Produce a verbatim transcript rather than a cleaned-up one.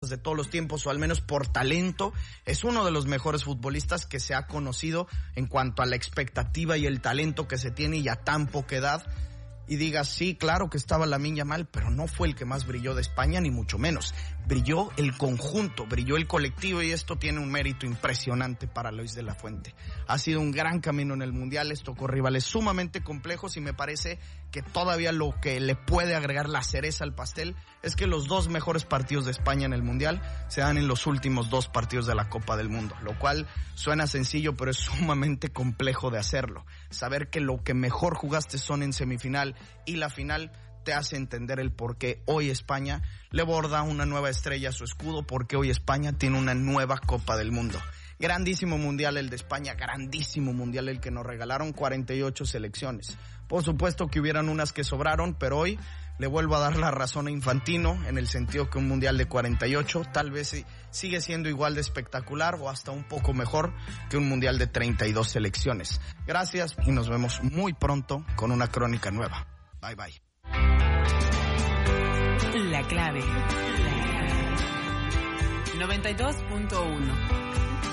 de todos los tiempos, o al menos por talento, es uno de los mejores futbolistas que se ha conocido en cuanto a la expectativa y el talento que se tiene y a tan poca edad. Y digas, sí, claro que estaba Lamine Yamal, pero no fue el que más brilló de España, ni mucho menos. Brilló el conjunto, brilló el colectivo, y esto tiene un mérito impresionante para Luis de la Fuente. Ha sido un gran camino en el Mundial, les tocó rivales sumamente complejos, y me parece que todavía lo que le puede agregar la cereza al pastel es que los dos mejores partidos de España en el Mundial se dan en los últimos dos partidos de la Copa del Mundo, lo cual suena sencillo, pero es sumamente complejo de hacerlo. Saber que lo que mejor jugaste son en semifinal y la final te hace entender el por qué hoy España le borda una nueva estrella a su escudo, porque hoy España tiene una nueva Copa del Mundo. Grandísimo mundial el de España, grandísimo mundial el que nos regalaron, cuarenta y ocho selecciones. Por supuesto que hubieran unas que sobraron, pero hoy le vuelvo a dar la razón a Infantino, en el sentido que un mundial de cuarenta y ocho tal vez sigue siendo igual de espectacular o hasta un poco mejor que un mundial de treinta y dos selecciones. Gracias y nos vemos muy pronto con una crónica nueva. Bye bye. La clave. noventa y dos punto uno